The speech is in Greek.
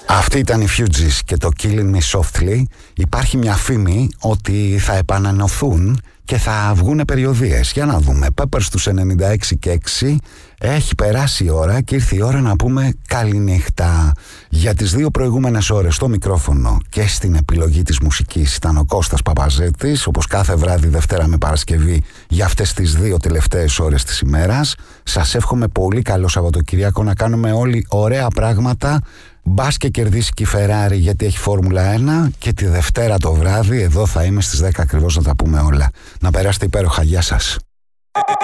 Αυτή ήταν η Fugees και το Killing Me Softly. Υπάρχει μια φήμη ότι θα επανενωθούν και θα βγουνε περιοδίες. Για να δούμε. Peppers στους 96 και 6. Έχει περάσει η ώρα και ήρθε η ώρα να πούμε καληνύχτα. Για τις δύο προηγούμενες ώρες στο μικρόφωνο και στην επιλογή της μουσικής ήταν ο Κώστας Παπαζέτης, όπως κάθε βράδυ Δευτέρα με Παρασκευή για αυτές τις δύο τελευταίες ώρες της ημέρας. Σας εύχομαι πολύ καλό Σαββατοκυριακό, να κάνουμε όλοι ωραία πράγματα. Μπας και κερδίσει και η Ferrari, γιατί έχει Φόρμουλα 1, και τη Δευτέρα το βράδυ εδώ θα είμαι στις 10 ακριβώς να τα πούμε όλα. Να περάσετε υπέροχα. Γεια σας.